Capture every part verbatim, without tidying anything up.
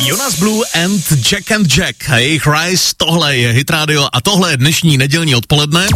Jonas Blue and Jack and Jack a jejich Rise, tohle je Hit Radio a tohle je dnešní nedělní odpoledne.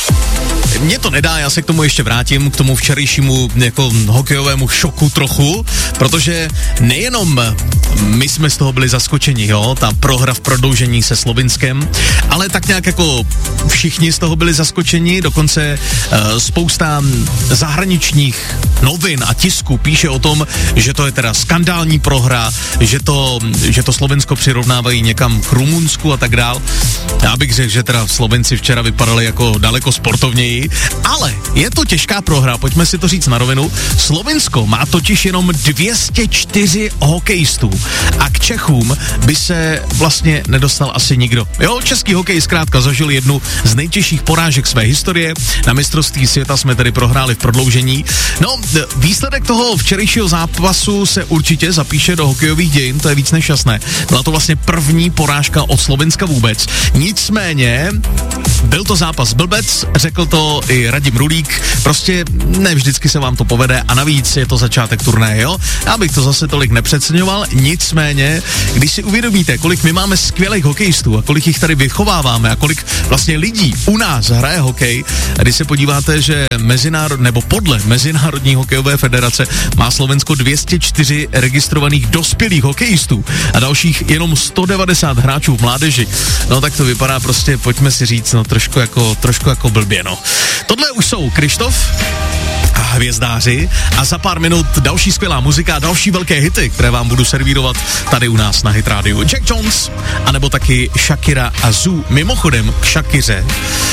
Mně to nedá, já se k tomu ještě vrátím, k tomu včerejšímu jako hokejovému šoku trochu, protože nejenom my jsme z toho byli zaskočeni, jo, ta prohra v prodloužení se Slovinskem, ale tak nějak jako všichni z toho byli zaskočeni, dokonce uh, spousta zahraničních novin a tisku píše o tom, že to je teda skandální prohra, že to, že to Slovensko přirovnávají někam k Rumunsku a tak dál. Já bych řekl, že teda Slovenci včera vypadali jako daleko sportovněji, ale je to těžká prohra, pojďme si to říct na rovinu. Slovinsko má totiž jenom dvě stě čtyři hokejistů a k Čechům by se vlastně nedostal asi nikdo. Jo, český hokej zkrátka zažil jednu z nejtěžších porážek své historie. Na mistrovství světa jsme tedy prohráli v prodloužení. No, výsledek toho včerejšího zápasu se určitě zapíše do hokejových dějin, to je víc než jasné. Byla to vlastně první porážka od Slovenska vůbec. Nicméně byl to zápas blbec, řekl to i Radim Rulík, prostě ne vždycky se vám to povede a navíc je to začátek turnaje, jo? Já bych to zase tolik nepřeceňoval, nicméně, když si uvědomíte, kolik my máme skvělých hokejistů a kolik jich tady vychováváme a kolik vlastně lidí u nás hraje hokej, a když se podíváte, že mezinárod, nebo podle Mezinárodní hokejové federace má Slovensko dvě stě čtyři registrovaných dospělých hokejistů a dalších jenom sto devadesát hráčů v mládeži, no tak to vypadá prostě, pojďme si říct, no trošku jako, trošku jako blbě, no. Tohle už jsou Krištof a hvězdáři a za pár minut další skvělá muzika, další velké hity, které vám budu servírovat tady u nás na Hit Radio. Jack Jones, anebo taky Shakira a Zoo. Mimochodem k Shakiře,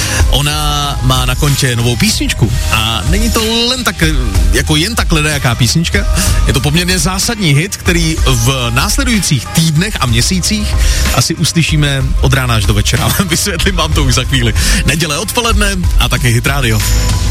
ona má na kontě novou písničku a není to len tak, jako jen tak ledajaká písnička, je to poměrně zásadní hit, který v následujících týdnech a měsících asi uslyšíme od rána až do večera. Vysvětlím vám to už za chvíli. Neděle odpoledne a taky Hit Radio.